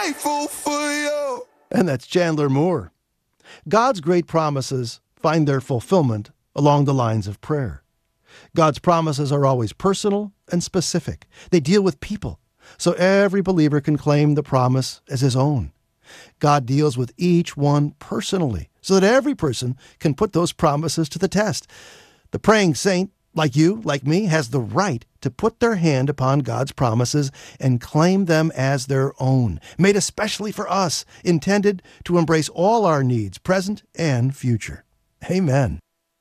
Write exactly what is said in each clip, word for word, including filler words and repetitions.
grateful for you. And that's Chandler Moore. God's great promises find their fulfillment along the lines of prayer. God's promises are always personal and specific. They deal with people, so every believer can claim the promise as his own. God deals with each one personally, so that every person can put those promises to the test. The praying saint, like you, like me, has the right to put their hand upon God's promises and claim them as their own, made especially for us, intended to embrace all our needs, present and future. Amen.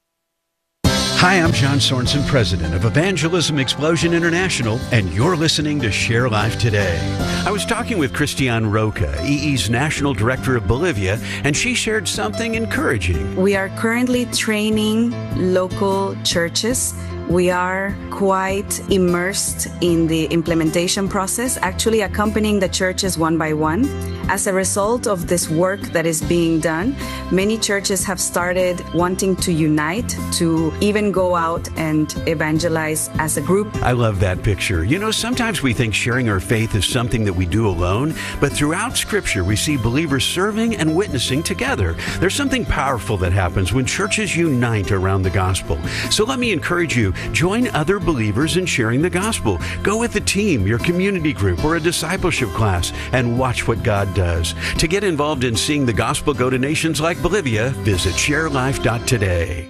Hi, I'm John Sorensen, president of Evangelism Explosion International, and you're listening to Share Life Today. I was talking with Christiane Roca, E E's National Director of Bolivia, and she shared something encouraging. We are currently training local churches. We are quite immersed in the implementation process, actually accompanying the churches one by one. As a result of this work that is being done, many churches have started wanting to unite, to even go out and evangelize as a group. I love that picture. You know, sometimes we think sharing our faith is something that we do alone, but throughout Scripture we see believers serving and witnessing together. There's something powerful that happens when churches unite around the gospel. So let me encourage you, join other believers in sharing the gospel. Go with a team, your community group, or a discipleship class, and watch what God does. To get involved in seeing the gospel go to nations like Bolivia, visit share life dot today.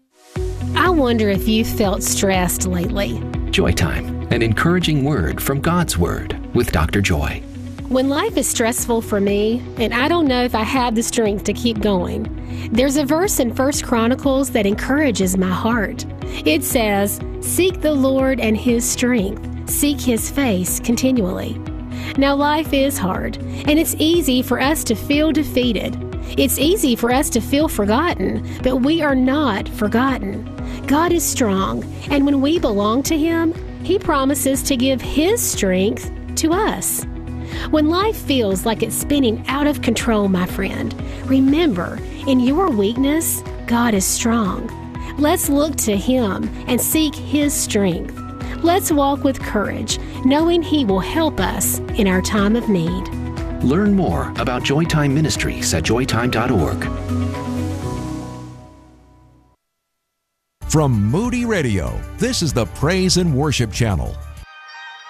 I wonder if you felt stressed lately. Joy Time, an encouraging word from God's Word with Doctor Joy. When life is stressful for me, and I don't know if I have the strength to keep going, there's a verse in First Chronicles that encourages my heart. It says, "Seek the Lord and His strength. Seek His face continually." Now, life is hard, and it's easy for us to feel defeated. It's easy for us to feel forgotten, but we are not forgotten. God is strong, and when we belong to Him, He promises to give His strength to us. When life feels like it's spinning out of control, my friend, remember, in your weakness, God is strong. Let's look to Him and seek His strength. Let's walk with courage, knowing He will help us in our time of need. Learn more about Joytime Ministries at joy time dot org. From Moody Radio, this is the Praise and Worship Channel.